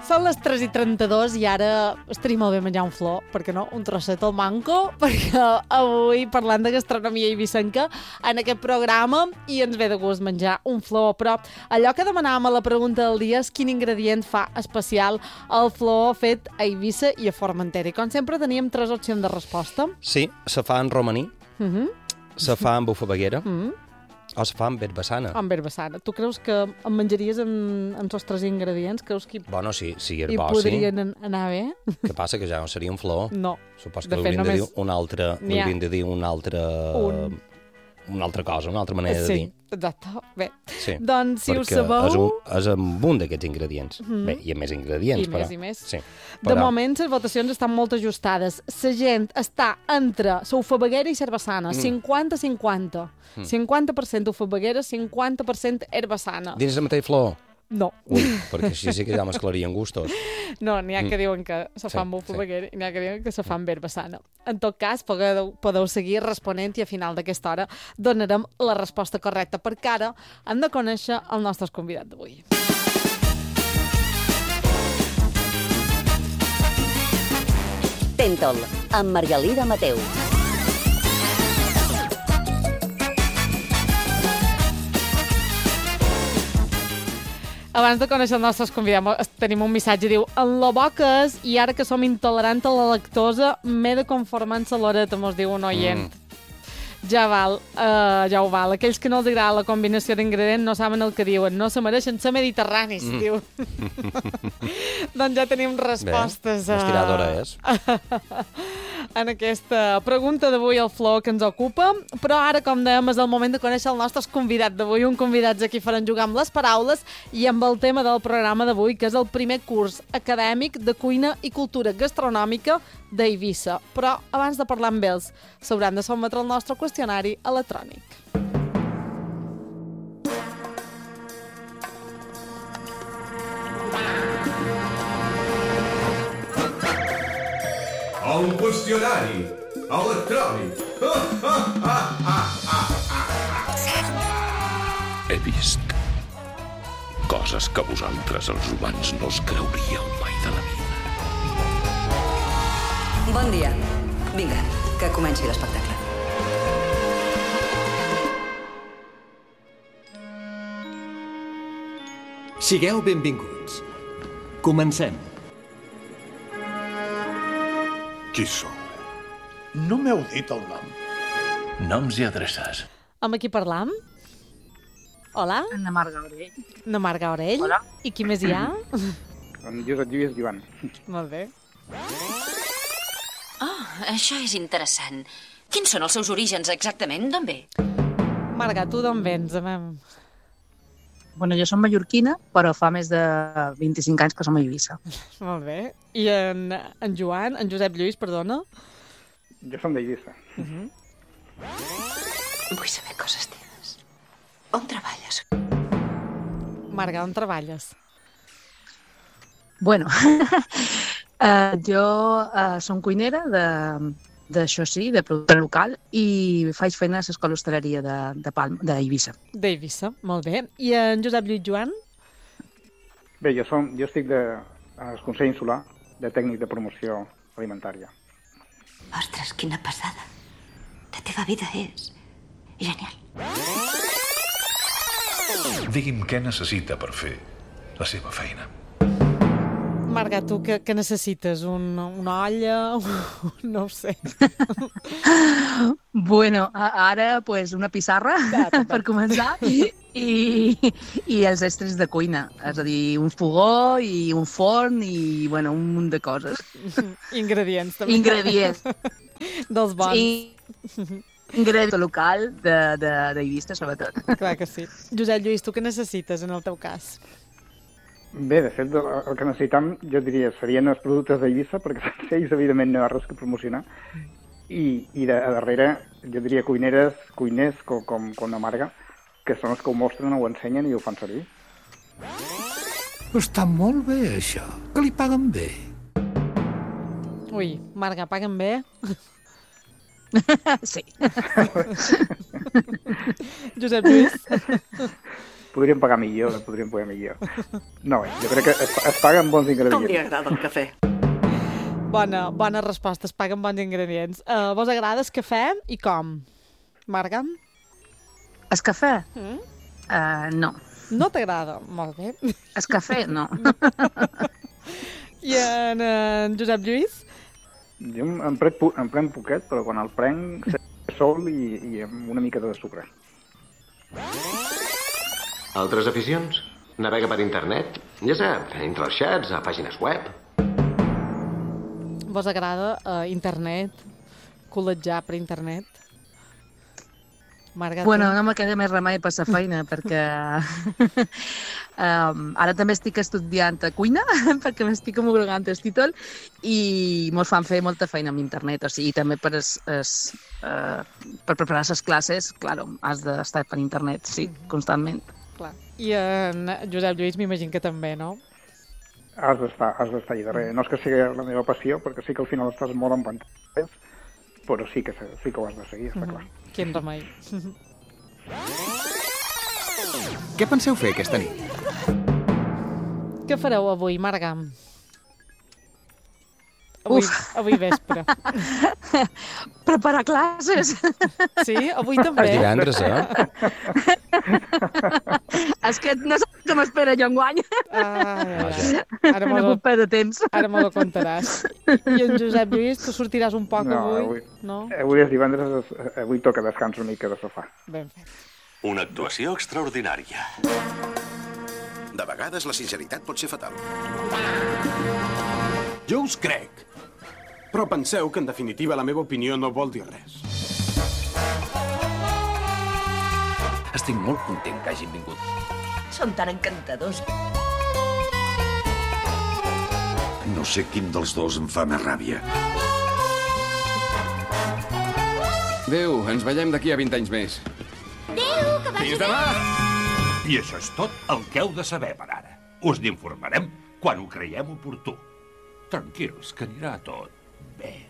Són les 3:32 i ara estaria molt bé menjar un flor, perquè no? Un trosset al manco, perquè avui parlant de gastronomia eivissenca en aquest programa i ens ve de gust menjar un flor. Però allò que demanàvem a la pregunta del dia és quin ingredient fa especial el flor fet a Eivissa i a Formentera. I com sempre teníem 3 opcions de resposta. Sí, se fa en romaní, se fa amb bufabaguera, o se fa amb herbassana. Amb herbassana. Tu creus que em menjaries amb els 3 ingredients? Creus que Bueno, sí, si era hi bo, sí. podrien anar bé? Què passa, que ja no seria un flor? No. Supos De que fet, l'haurien de dir només una altra, n'hi ha l'haurien de dir una altra cosa, una altra manera de Sí, dir. exacte. Bé, Sí, doncs si ho perquè sabeu... és amb un d'aquests ingredients. Bé, hi ha més ingredients, I però... més i més. Sí, De moment, les votacions estan molt ajustades. La gent està entre Saufabaguera i Herbassana, 50-50. 50% Saufabaguera, 50% Herbassana. Dins la mateixa flor? No. Ui, perquè així sí que ja mesclarien gustos. No, n'hi ha que diuen que se fan amb Saufabaguera i n'hi ha que diuen que se fan amb Herbassana. En tot cas, podeu seguir responent i a final d'aquesta hora donarem la resposta correcta, perquè ara hem de conèixer el nostre convidat d'avui. Tentol, amb Margalida Mateu. Abans de conèixer el nostre convidat, tenim un missatge, diu: en lo bo que és, i ara que som intolerants a la lactosa, m'he de conformar en la loreta, mos diu un oient. Ja ho val. Aquells que no els agrada la combinació d'ingredients no saben el que diuen. No se mereixen ser mediterranis, diu. Doncs ja tenim respostes. Bé, estiradora és. En aquesta pregunta d'avui al Flor que ens ocupa, però ara, com dèiem, és el moment de conèixer el nostre convidat d'avui, un convidat a qui faran jugar amb les paraules i amb el tema del programa d'avui, que és el primer curs acadèmic de cuina i cultura gastronòmica d'Eivissa. Però abans de parlar amb ells, s'hauran de sotmetre el nostre qüestionari electrònic. Un qüestionari electrònic. He vist coses que vosaltres, els humans, no us creuríeu mai de la vida. Bon dia. Vinga, que comenci l'espectacle. Sigueu benvinguts. Comencem. Qui sou? No m'heu dit el nom. Noms i adreces. Amb qui parlam? Hola? Ana Marga Orell. Ana Marga Orell. Hola. I qui més hi ha? En Josep Lluís Joan. Molt bé. Oh, això és interessant. Quins són els seus orígens exactament? D'on ve? Marga, tu d'on vens? Bueno, jo som mallorquina, però fa més de 25 anys que som a Eivissa. Molt bé. I en Joan, en Josep Lluís, perdona? Jo som d'Eivissa. Vull saber coses teves. On treballes? Marga, on treballes? Bueno, jo som cuinera d'això sí, de producte local, i faig feina a l'Escola Hostaleria d'Eivissa. D'Eivissa, molt bé. I en Josep Lluís Joan? Bé, jo estic al Consell Insular de Tècnic de Promoció Alimentària. Ostres, quina passada. La teva vida és genial. Digui'm què necessita per fer la seva feina. Marga, tu què necessites? Una olla? No ho sé. Bueno, ara pues, una pissarra per començar i els extras de cuina. És a dir, un fogó i un forn i bueno, un munt de coses. Ingredients, també. Ingredients. Dels bons. Ingredients local d'Eivissa, sobretot. Clar que sí. Josep Lluís, tu què necessites en el teu cas? Bé, de fet, el que necessitam, jo diria, serien els productes d'Eivissa, perquè sense ells, evidentment, no hi ha res que promocionar. I darrere, jo diria, cuiners com la Marga, que són els que ho mostren, ho ensenyen i ho fan servir. Està molt bé, això. Que li paguen bé. Ui, Marga, paguen bé? Sí. Josep Lluís? podríem pagar millor, No, jo crec que es paga amb bons ingredients. Com li agrada el cafè? Bona resposta, es paguen bons ingredients. Vos agrada el cafè i com? Marga? El cafè? No. No t'agrada? Molt bé. El cafè, no. I en Josep Lluís? Jo en prenc poquet, però quan el prenc sol i amb una mica de sucre. Altres aficions? Navega per internet? Ja sap, entre els xats, a pàgines web. Vos agrada internet? Col·letjar per internet? Marga, Bueno, no me queda més remei per la feina, perquè ara també estic estudiant a cuina, perquè m'estic homologant el títol, i mos fan fer molta feina amb internet, o sigui, també per preparar les classes, claro, has d'estar per internet, sí, constantment. Clar. I en Josep Lluís m'imagino que també, no? Has d'estar allà darrere. No és que sigui la meva passió, perquè sí que al final estàs molt en pantalles, però sí que ho has de seguir, està clar. Quin remei. Què penseu fer aquesta nit? Què fareu avui, Marga? Avui vespre. Preparar classes. Sí? Avui també? És divendres, És que no sé què m'espera jo enguany. Ara no puc perdre temps. Ara me lo contaràs. I en Josep Lluís, tu sortiràs un poc avui? No, avui és divendres, avui toca descans una mica de sofà. Ben fet. Una actuació extraordinària. De vegades la sinceritat pot ser fatal. Jo us crec. Però penseu que, en definitiva, la meva opinió no vol dir res. Estic molt content que hagin vingut. Són tan encantadors. No sé quin dels dos em fa més ràbia. Adéu, ens veiem d'aquí a 20 anys més. Adéu, que vagi Fins demà! I això és tot el que heu de saber per ara. Us n'informarem quan ho creiem oportú. Tranquils, que anirà tot bé.